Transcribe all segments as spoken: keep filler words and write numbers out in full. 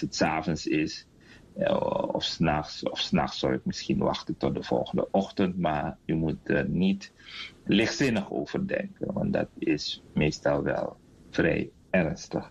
het 's avonds is, uh, of 's nachts, of 's nachts zou ik misschien wachten tot de volgende ochtend, maar je moet er niet lichtzinnig over denken, want dat is meestal wel vrij ernstig.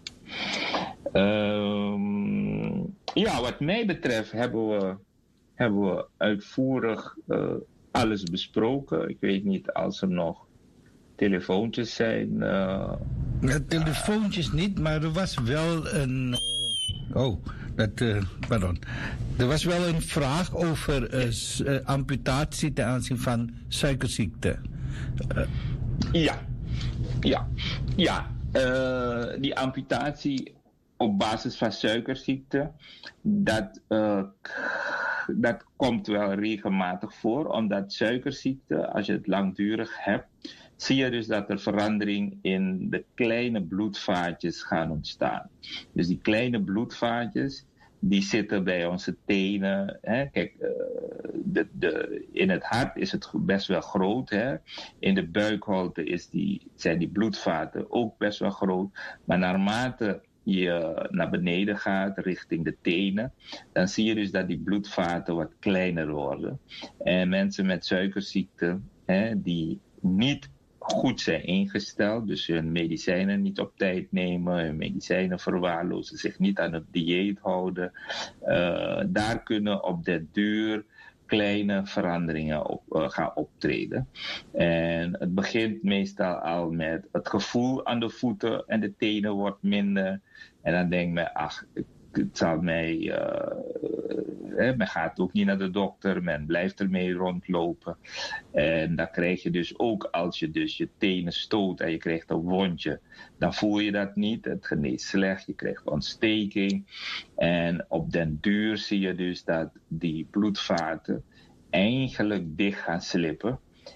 Um, ja, wat mij betreft hebben we, hebben we uitvoerig uh, alles besproken. Ik weet niet als er nog telefoontjes zijn. Uh, ja, telefoontjes niet, maar er was wel een... Uh, oh, dat, uh, pardon. Er was wel een vraag over uh, s, uh, amputatie ten aanzien van suikerziekte. Uh. Ja, ja, ja. Uh, die amputatie op basis van suikerziekte, dat, uh, dat komt wel regelmatig voor, omdat suikerziekte, als je het langdurig hebt, zie je dus dat er verandering in de kleine bloedvaatjes gaan ontstaan. Dus die kleine bloedvaatjes, die zitten bij onze tenen. Hè. Kijk, uh, de, de, in het hart is het best wel groot. Hè. In de buikholte is die, zijn die bloedvaten ook best wel groot. Maar naarmate je naar beneden gaat, richting de tenen, dan zie je dus dat die bloedvaten wat kleiner worden. En mensen met suikerziekte, hè, die niet goed zijn ingesteld, dus hun medicijnen niet op tijd nemen, hun medicijnen verwaarlozen, zich niet aan het dieet houden, uh, daar kunnen op den duur kleine veranderingen op, uh, gaan optreden. En het begint meestal al met het gevoel aan de voeten en de tenen wordt minder. En dan denk men, ach, het zal mij... Uh, He, men gaat ook niet naar de dokter, men blijft ermee rondlopen. En dan krijg je dus ook, als je dus je tenen stoot en je krijgt een wondje, dan voel je dat niet. Het geneest slecht, je krijgt ontsteking. En op den duur zie je dus dat die bloedvaten eigenlijk dicht gaan slippen.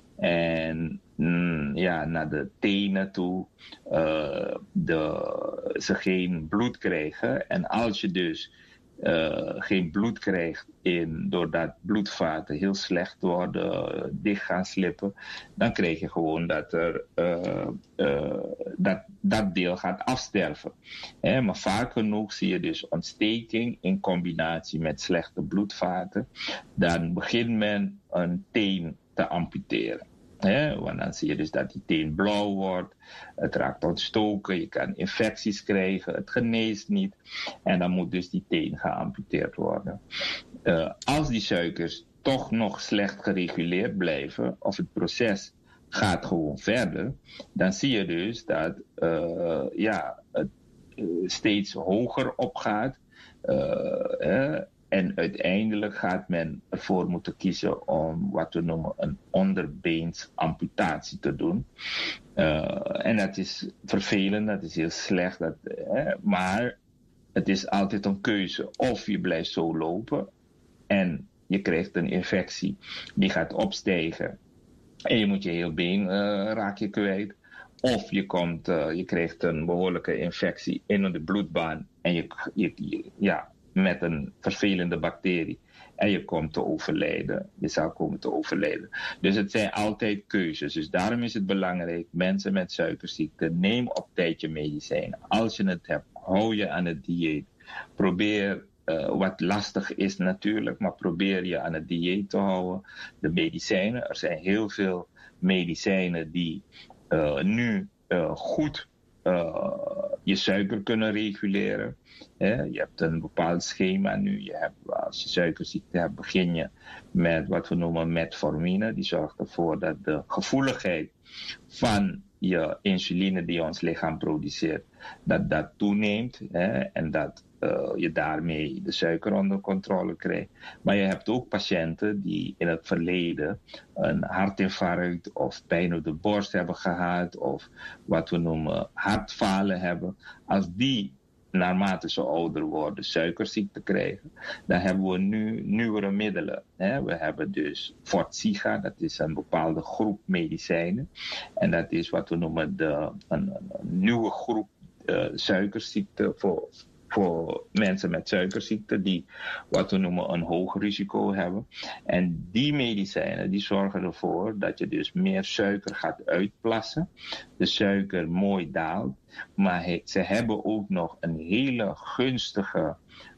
En mm, ja, naar de tenen toe uh, de, ze geen bloed krijgen. En als je dus Uh, geen bloed krijgt in, doordat bloedvaten heel slecht worden, uh, dicht gaan slippen, dan krijg je gewoon dat er uh, uh, dat, dat deel gaat afsterven. Hè, maar vaak genoeg zie je dus ontsteking in combinatie met slechte bloedvaten. Dan begint men een teen te amputeren. He, want dan zie je dus dat die teen blauw wordt, het raakt ontstoken, je kan infecties krijgen, het geneest niet en dan moet dus die teen geamputeerd worden. Uh, als die suikers toch nog slecht gereguleerd blijven of het proces gaat gewoon verder, dan zie je dus dat uh, ja, het uh, steeds hoger opgaat. Uh, eh, En uiteindelijk gaat men ervoor moeten kiezen om wat we noemen een onderbeensamputatie te doen. Uh, en dat is vervelend, dat is heel slecht, dat, eh, maar het is altijd een keuze. Of je blijft zo lopen en je krijgt een infectie die gaat opstijgen en je moet je heel been uh, raak je kwijt. Of je, komt, uh, je krijgt een behoorlijke infectie in de bloedbaan en je, je, je ja, met een vervelende bacterie en je komt te overlijden. Je zou komen te overlijden. Dus het zijn altijd keuzes. Dus daarom is het belangrijk, mensen met suikerziekte, neem op tijd je medicijnen. Als je het hebt, hou je aan het dieet. Probeer, uh, wat lastig is natuurlijk, maar probeer je aan het dieet te houden. De medicijnen, er zijn heel veel medicijnen die uh, nu uh, goed uh, je suiker kunnen reguleren. He, je hebt een bepaald schema nu. Je hebt, als je suikerziekte hebt, begin je met wat we noemen metformine. Die zorgt ervoor dat de gevoeligheid van je insuline die ons lichaam produceert, dat dat toeneemt. He, en dat uh, je daarmee de suiker onder controle krijgt. Maar je hebt ook patiënten die in het verleden een hartinfarct of pijn op de borst hebben gehad of wat we noemen hartfalen hebben. Als die naarmate ze ouder worden suikerziekte krijgen, dan hebben we nu nieuwere middelen. Hè. We hebben dus Forxiga, dat is een bepaalde groep medicijnen. En dat is wat we noemen de, een, een nieuwe groep uh, suikerziekte voor, voor mensen met suikerziekte die wat we noemen een hoog risico hebben. En die medicijnen die zorgen ervoor dat je dus meer suiker gaat uitplassen. De suiker mooi daalt. Maar he, ze hebben ook nog een hele gunstige